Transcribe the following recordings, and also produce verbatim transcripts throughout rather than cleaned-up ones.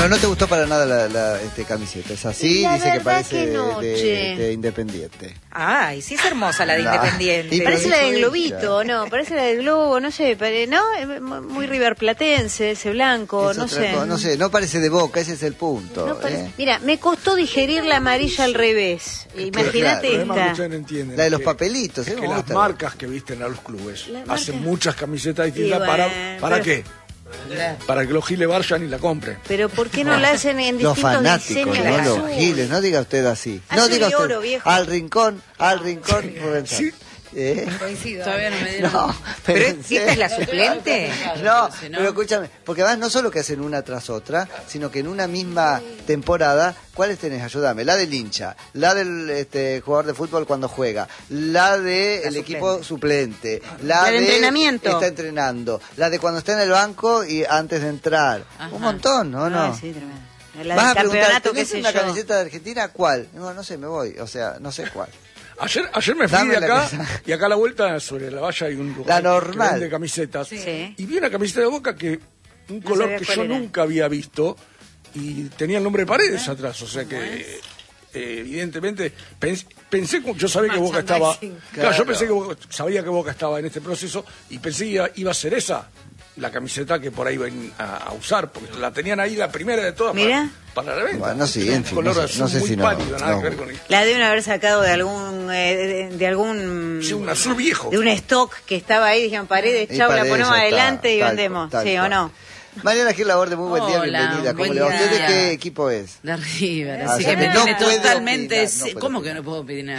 Bueno, no te gustó para nada la, la este, camiseta. Es así, La dice que verdad parece que no, de, che. de Independiente. Ay, sí es hermosa la de No. Independiente. Sí, pero Parece la dijo de ella. Globito, ¿no? Parece la del Globo, no sé, pare- ¿no? Es muy riverplatense, ese blanco, Es no otra sé. cosa, no sé, no parece de Boca, ese es el punto. No parece- ¿eh? Mira, me costó digerir la amarilla al revés. Imagínate claro. El problema que esta. ustedes no entienden La de los que- papelitos, ¿eh? es que Me las gusta. marcas que visten a los clubes La marca- hacen muchas camisetas distintas. Y ¿Para, bueno, ¿para pero- qué? Para que los giles vayan y la compren. Pero ¿por qué no la hacen en Los distintos fanáticos, diseños? no azul? los giles, no diga usted así. No Azul diga y usted oro, viejo. al rincón, al rincón. Rubén Sí. Sanz. ¿Eh? Coincido. Todavía no me dieron. No, ¿Pero en es- esta es la serio. suplente? No, Si no- pero escúchame, porque además no solo que hacen una tras otra, sino que en una misma temporada, ¿cuáles tenés? Ayúdame, la del hincha, la del este, jugador de fútbol cuando juega, la del suplente. equipo suplente, la, La de de entrenamiento. está entrenando, la de cuando está en el banco y antes de entrar. Ajá. Un montón, ¿no? no? Ah, sí, tremendo. La Vas a del preguntar, campeonato, qué ¿tenés sé una yo. camiseta de Argentina? ¿Cuál? No, no sé, me voy, o sea, no sé cuál. Ayer, ayer me fui Dame de la acá cosa. y acá a la vuelta sobre la valla hay un lugar La que normal. vende camisetas. Sí. Y vi una camiseta de Boca que un No color sabía que cuál yo era. nunca había visto y tenía el nombre de Paredes atrás, o sea que eh, evidentemente pens- pensé que- yo sabía que Boca estaba Merchandising. claro, Claro. yo pensé que Boca- sabía que Boca estaba en este proceso y pensé que iba, iba a ser esa la camiseta que por ahí iban a, a usar porque la tenían ahí la primera de todas Mira. para, para la venta. Bueno, sí, Un en fin, color no sé- azul no sé muy si no- pálido, nada no. que ver con el- La deben haber sacado de algún eh, de, de algún Sí, un azul viejo. de un stock que estaba ahí, dijeron Paredes, Y chau, la Paredes ponemos ya está, adelante y tal vendemos, cual, tal ¿sí o cual. no? Mariana Gil Laborde, muy buen día, Hola, bienvenida. ¿Cómo buen le va? ¿Usted de día. qué equipo es? De River, Ah, así o sea, que me no tiene puede totalmente... opinar, no sí- puede ¿Cómo opinar. que no puedo opinar?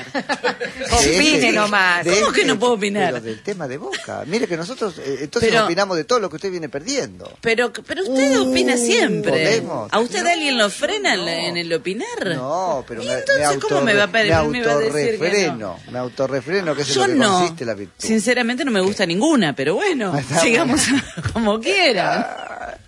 De Opine este- nomás. de ¿Cómo que este- no puedo opinar? Pero del tema de Boca. Mire que nosotros eh, entonces Pero- opinamos de todo lo que usted viene perdiendo. Pero, pero usted opina siempre. ¿podemos? ¿A usted alguien lo frena en la- en el opinar? No, pero ¿Y me, entonces me cómo me va a pedir- me me va a decir que autorrefreno, me autorrefreno, que es en Yo lo que no. consiste la virtud. Sinceramente no me gusta ninguna, pero bueno, Ah, está sigamos como quieran.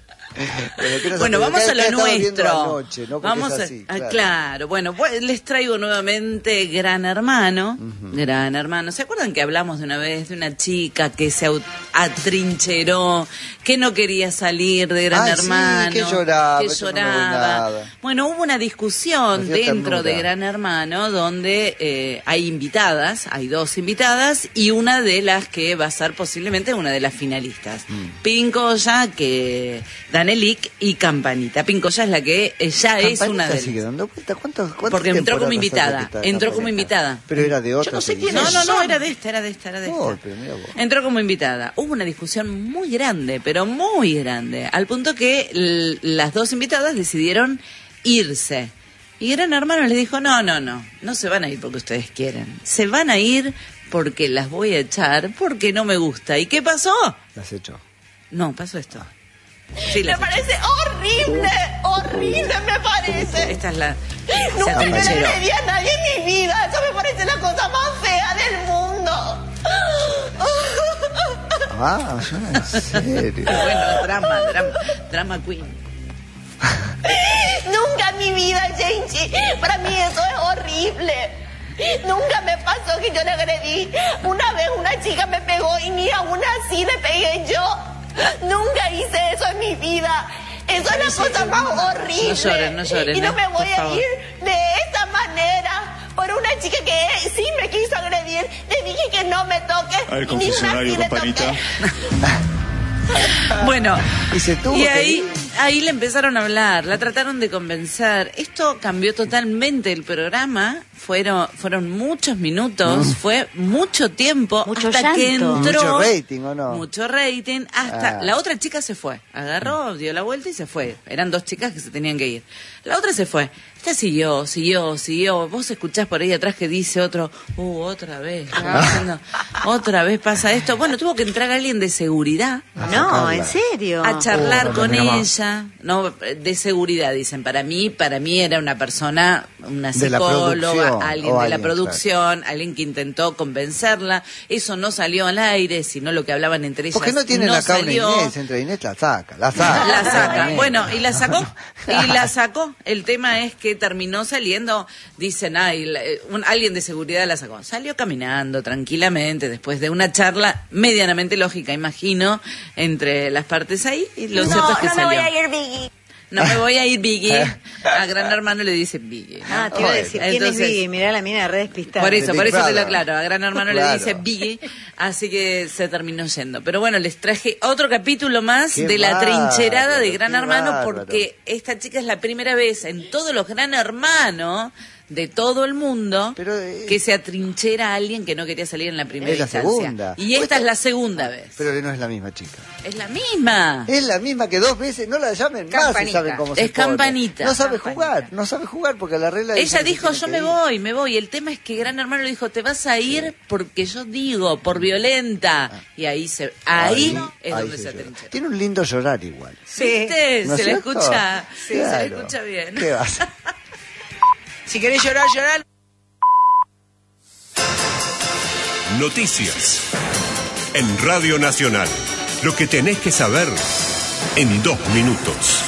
Pero que nos- Bueno, vamos ¿qué- a lo qué ha estado viendo nuestro. anoche, no? Porque Vamos es a, así, ah, claro. claro. Bueno, pues les traigo nuevamente Gran Hermano. Gran Hermano. ¿Se acuerdan que hablamos de una vez de una chica que se au- atrincheró, que no quería salir de Gran Ay, sí, Hermano? que lloraba, que eso no me voy lloraba. nada. Bueno, hubo una discusión Me dio dentro de ternura. Gran Hermano donde eh, hay invitadas, hay dos invitadas y una de las que va a ser posiblemente una de las finalistas. Mm. Pincoya, que Danelik y Campanita. Pincoya es la que eh, ya es Campanita una de sigue las... dando vuelta. ¿Cuántos, cuántas Porque entró como temporadas invitada, hace que está entró como Campanita? invitada. Pero era de otra. Yo no sé quién televisión. es. No, no, no, era de esta, era de esta, era de esta. Oh, pero mira vos. Entró como invitada. Hubo una discusión muy grande, pero muy grande, al punto que l- las dos invitadas decidieron irse. Y Gran Hermano les dijo, no, no, no, no se van a ir porque ustedes quieren. Se van a ir porque las voy a echar, porque no me gusta. ¿Y qué pasó? Las echó. No, pasó esto. Sí, Me las parece horrible, horrible me parece. Esta es la... se Nunca me atrincheró. agredí a nadie en mi vida. Eso me parece la cosa más fea del mundo. Ah, yo en serio. Bueno, drama, drama, drama queen. Nunca en mi vida, Genchi. Para mí eso es horrible. Nunca me pasó que yo le agredí. Una vez una chica me pegó y ni aún así le pegué yo. Nunca hice eso en mi vida. Eso es la cosa más horrible. No lloren, no lloren, Y no eh, me voy por a favor. ir de esta manera por una chica que sí me quiso agredir. Le dije que no me toque. Al y ni una confesionario, así le Campanita. toqué. Bueno, Y se tuvo y que ahí, ir. ahí le empezaron a hablar, la trataron de convencer. Esto cambió totalmente el programa. Fueron, fueron muchos minutos, fue mucho tiempo Mucho hasta que llanto. entró. Mucho rating, ¿o no? Mucho rating, hasta Ah. la otra chica se fue. Agarró, dio la vuelta y se fue. Eran dos chicas que se tenían que ir. La otra se fue. Esta siguió, siguió, siguió. Vos escuchás por ahí atrás que dice otro, uh, otra vez, Ah. diciendo, otra vez pasa esto. Bueno, tuvo que entrar alguien de seguridad No, sacarla. en serio. a charlar Oh, no con tenía más. ella, no, de seguridad dicen. Para mí, para mí era una persona, una De la psicóloga, producción, alguien o de la alguien, producción, alguien que intentó convencerla. Eso no salió al aire, sino lo que hablaban entre ellas. Porque no tienen acá una salió. Inés, entra Inés, la saca, la saca. La saca. Inés. Bueno, y la sacó. Y la sacó. El tema es que terminó saliendo, dicen, ay, la- eh, un- alguien de seguridad la sacó. Salió caminando tranquilamente después de una charla medianamente lógica, imagino, entre las partes ahí. Y lo cierto es que no me salió. voy a ir, Vicky. No me voy a ir, Biggie. A Gran Hermano le dice Biggie, ¿no? Ah, te iba a decir, ¿quién Entonces, es Biggie? Mirá la mina re despistada. Por eso, The por Big eso te lo Brother. aclaro. A Gran Hermano Claro. le dice Biggie, así que se terminó yendo. Pero bueno, les traje otro capítulo más Qué de la bárbaro, trincherada de Gran qué Hermano, bárbaro. porque esta chica es la primera vez en todos los Gran Hermano de todo el mundo Pero, eh, que se atrinchera a alguien que no quería salir en la primera Es la instancia. segunda. Y esta es la segunda vez. Pero no es la misma chica. Es la misma. Es la misma que dos veces, no la llamen más si Campanita. saben cómo se Es pone. campanita. No sabe Campanita. jugar, no sabe jugar porque la regla dice Ella que dijo, tiene yo que me ir. voy, me voy. El tema es que Gran Hermano le dijo, te vas a ir porque yo digo, por violenta. Y ahí se ahí, es ahí donde se, se llora. atrinchera. Tiene un lindo llorar igual. Sí. ¿Viste? ¿No es Se le cierto? escucha, sí, se le Claro. escucha bien. ¿Qué vas? Si querés llorar, llorar. Noticias. En Radio Nacional. Lo que tenés que saber en dos minutos.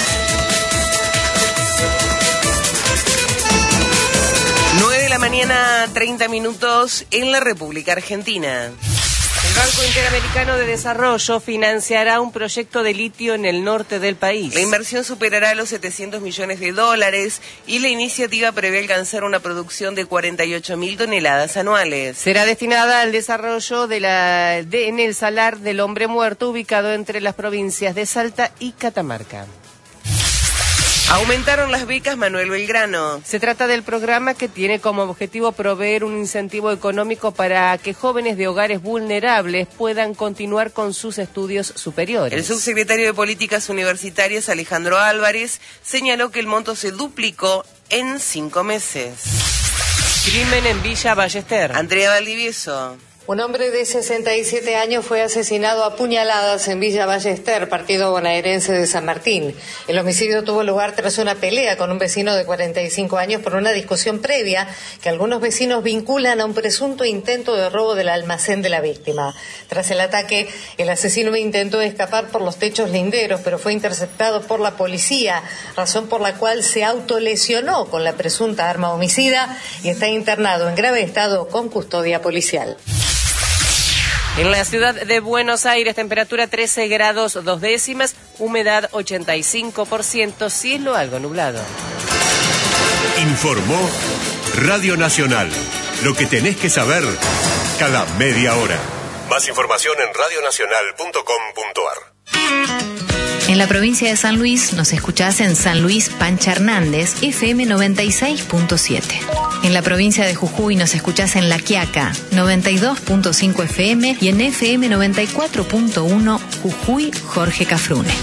nueve de la mañana, treinta minutos en la República Argentina. El Banco Interamericano de Desarrollo financiará un proyecto de litio en el norte del país. La inversión superará los setecientos millones de dólares y la iniciativa prevé alcanzar una producción de cuarenta y ocho mil toneladas anuales. Será destinada al desarrollo de la de, en el Salar del Hombre Muerto, ubicado entre las provincias de Salta y Catamarca. Aumentaron las becas Manuel Belgrano. Se trata del programa que tiene como objetivo proveer un incentivo económico para que jóvenes de hogares vulnerables puedan continuar con sus estudios superiores. El subsecretario de Políticas Universitarias, Alejandro Álvarez, señaló que el monto se duplicó en cinco meses. Crimen en Villa Ballester. Andrea Valdivieso. Un hombre de sesenta y siete años fue asesinado a puñaladas en Villa Ballester, partido bonaerense de San Martín. El homicidio tuvo lugar tras una pelea con un vecino de cuarenta y cinco años por una discusión previa que algunos vecinos vinculan a un presunto intento de robo del almacén de la víctima. Tras el ataque, el asesino intentó escapar por los techos linderos, pero fue interceptado por la policía, razón por la cual se autolesionó con la presunta arma homicida y está internado en grave estado con custodia policial. En la ciudad de Buenos Aires, temperatura trece grados dos décimas, humedad ochenta y cinco por ciento, cielo algo nublado. Informó Radio Nacional. Lo que tenés que saber cada media hora. Más información en radionacional punto com punto ar. En la provincia de San Luis nos escuchás en San Luis Pancha Hernández, F M noventa y seis punto siete. En la provincia de Jujuy nos escuchás en La Quiaca, noventa y dos punto cinco F M y en F M noventa y cuatro punto uno Jujuy Jorge Cafrune.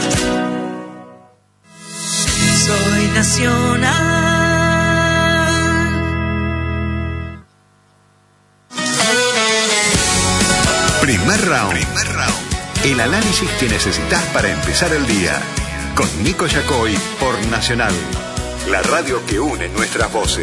Soy nacional. Primer round. Primer round. El análisis que necesitas para empezar el día. Con Nico Yacoy por Nacional. La radio que une nuestras voces.